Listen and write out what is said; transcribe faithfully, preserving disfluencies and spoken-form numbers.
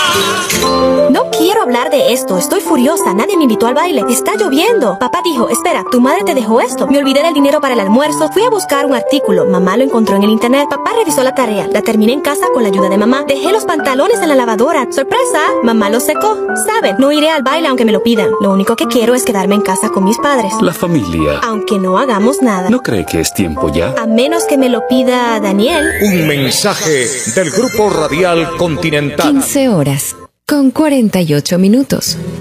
No quiero hablar de esto, estoy furiosa, nadie me invitó al baile, está lloviendo. Papá dijo, espera, tu madre te dejó esto. Me olvidé del dinero para el almuerzo, fui a buscar un artículo, mamá lo encontró en el internet. Papá revisó la tarea, la terminé en casa con la ayuda de mamá. Dejé los pantalones en la lavadora, sorpresa, mamá los secó. Saben, no iré al baile aunque me lo pidan. Lo único que quiero es quedarme en casa con mis padres. La familia. Aunque no hagamos nada. ¿No cree que es tiempo ya? A menos que me lo pida Daniel. Un mensaje del Grupo Radial Continental. quince horas con cuarenta y ocho minutos.